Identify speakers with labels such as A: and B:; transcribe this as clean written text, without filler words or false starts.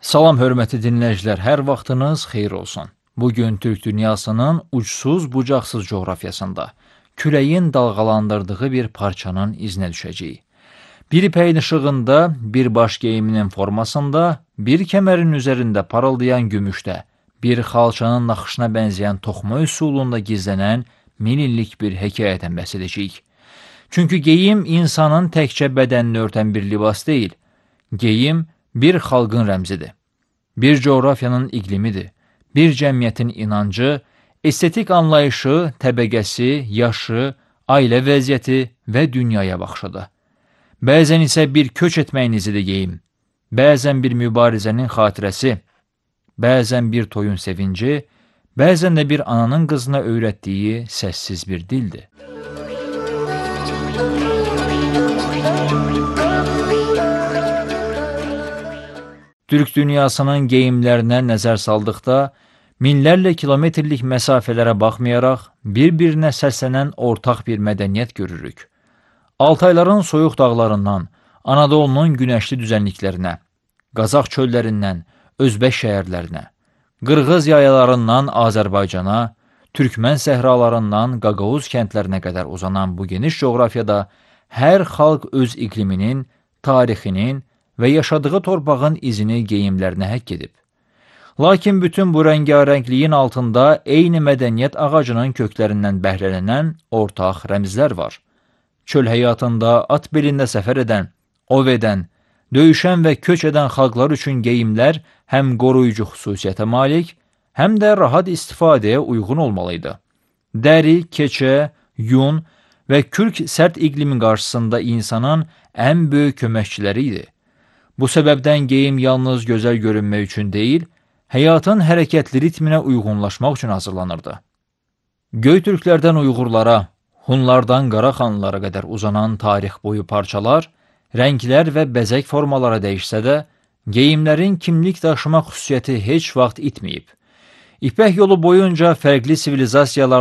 A: Salam hörmətli dinləyicilər, hər vaxtınız xeyir olsun. Bugün Türk dünyasının uçsuz-bucaqsız coğrafiyasında küləyin dalğalandırdığı bir parçanın izinə düşəcəyik. Bir ipəyin işığında, bir baş geyiminin formasında, bir kəmərin üzərində parıldayan gümüşdə, bir xalçanın naxışına bənzəyən toxma üsulunda gizlənən 1000 illik bir hekayətən bəhs edəcəyik. Çünki geyim insanın təkcə bədənini örtən bir libas deyil, geyim bir xalqın rəmzidir. Bir coğrafiyanın iqlimidir. Bir cəmiyyətin inancı, estetik anlayışı, təbəqəsi, yaşı, ailə vəziyyəti və dünyaya baxışıdır. Bəzən isə bir köç etməyin izidir geyim. Bəzən bir mübarizənin xatirəsi, bəzən bir toyun sevinci, bəzən də bir ananın qızına öyrətdiyi səssiz bir dildir. Türk dünyasının geyimlərinə nəzər saldıqda, minlərlə kilometrlik məsafələrə baxmayaraq, bir-birinə səslənən ortaq bir mədəniyyət görürük. Altayların soyuq dağlarından, Anadolunun günəşli düzənliklərinə, Qazax çöllərindən, Özbək şəhərlərinə, Qırğız yayalarından Azərbaycana, Türkmən səhralarından Qaqavuz kəndlərinə qədər uzanan bu geniş coğrafiyada hər xalq öz iqliminin, tarixinin və yaşadığı torpağın izini geyimlərinə həkk edib. Lakin bütün bu rəngarəngliyin altında eyni mədəniyyət ağacının köklərindən bəhrələnən ortaq rəmzlər var. Çöl həyatında at belində səfər edən, ov edən, döyüşən və köç edən xalqlar üçün geyimlər həm qoruyucu xüsusiyyətə malik, həm də rahat istifadəyə uyğun olmalıydı. Dəri, keçə, yun və kürk sərt iqlimin qarşısında insanın ən böyük köməkçiləri idi. Bu səbəbdən geyim yalnız gözəl görünmək üçün deyil, həyatın hərəkətli ritminə uyğunlaşmaq üçün hazırlanırdı. Göytürklərdən Uyğurlara, Hunlardan Qaraxanlılara qədər uzanan tarix boyu parçalar, rənglər və bəzək formalara dəyişsə də, geyimlərin kimlik daşıma xüsusiyyəti heç vaxt itməyib. İpək yolu boyunca fərqli sivilizasiyalar